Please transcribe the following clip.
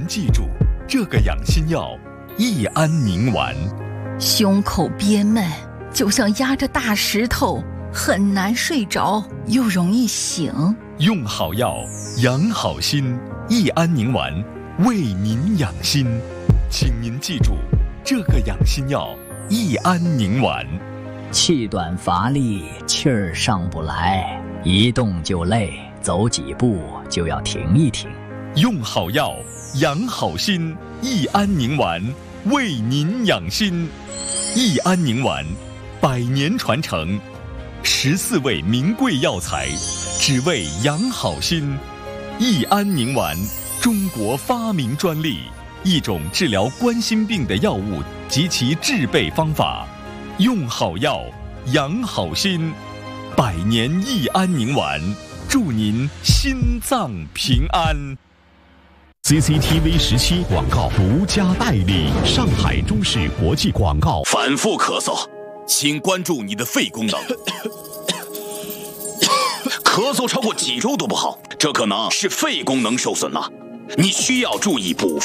记住，这个养心药益安宁丸。 胸口憋闷，就像压着大石头，很难睡着，又容易醒。 用好药，养好心，益安宁丸为您养心。请您记住，这个养心药益安宁丸。 气短乏力，气儿上不来，一动就累，走几步就要停一停。 用好药，养好心，益安宁丸为您养心。益安宁丸100年传承，14味名贵药材，只为养好心。益安宁丸，中国发明专利，一种治疗冠心病的药物及其制备方法。用好药，养好心，100年益安宁丸，祝您心脏平安。 CCTV 17广告独家代理，上海中视国际广告。 反复咳嗽，请关注你的肺功能。咳嗽超过几周都不好，这可能是肺功能受损了，你需要注意补